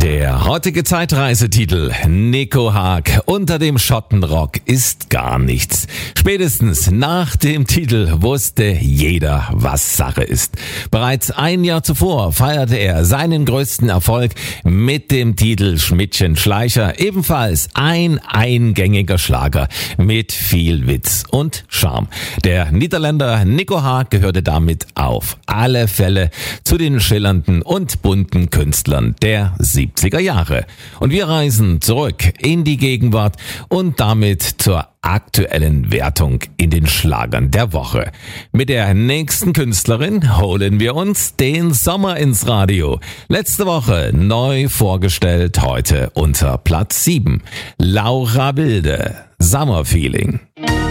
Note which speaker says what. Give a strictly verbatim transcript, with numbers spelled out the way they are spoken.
Speaker 1: Der heutige Zeitreisetitel Nico Haag unter dem Schottenrock ist gar nichts. Spätestens nach dem Titel wusste jeder, was Sache ist. Bereits ein Jahr zuvor feierte er seinen größten Erfolg mit dem Titel Schmidtchen Schleicher, ebenfalls ein eingängiger Schlager mit viel Witz und Charme. Der Niederländer Nico Haag gehörte damit auf alle Fälle zu den schillernden und bunten Künstlern der siebziger Jahre. Und wir reisen zurück in die Gegenwart und damit zur aktuellen Wertung in den Schlagern der Woche. Mit der nächsten Künstlerin holen wir uns den Sommer ins Radio. Letzte Woche neu vorgestellt, heute unter Platz sieben. Laura Wilde, Summer Feeling.